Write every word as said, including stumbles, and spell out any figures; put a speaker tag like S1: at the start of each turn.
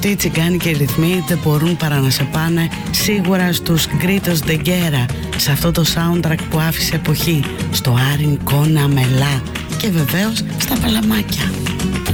S1: αυτοί οι τσιγκάνικοι ρυθμοί δεν μπορούν παρά να σε πάνε σίγουρα στους Γκρίτος Ντεγκέρα, σε αυτό το soundtrack που άφησε εποχή, στο Άριν Κόνα Μελά και βεβαίως στα Παλαμάκια.